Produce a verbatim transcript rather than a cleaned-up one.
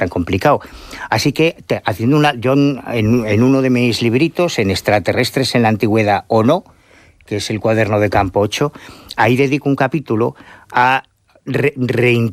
tan complicado. Así que, te, haciendo una, yo en, en uno de mis libritos, en Extraterrestres en la Antigüedad o no, que es el cuaderno de campo ocho, ahí dedico un capítulo a re, reintroducir